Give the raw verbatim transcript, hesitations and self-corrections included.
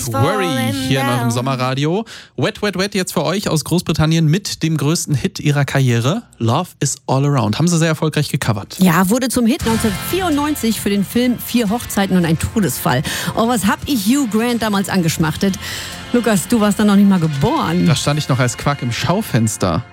Worry hier in eurem Sommerradio. Wet, Wet, Wet jetzt für euch aus Großbritannien mit dem größten Hit ihrer Karriere. Love is All Around. Haben sie sehr erfolgreich gecovert. Ja, wurde zum Hit neunzehnhundertvierundneunzig für den Film Vier Hochzeiten und ein Todesfall. Oh, was hab ich Hugh Grant damals angeschmachtet. Lukas, du warst dann noch nicht mal geboren. Da stand ich noch als Quack im Schaufenster.